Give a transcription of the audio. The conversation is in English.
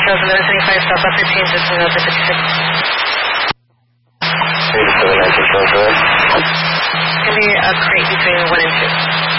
1175, stop up 15, just another 56. 37, 9, 6, 1, It's going to be a crate between 1 and 2.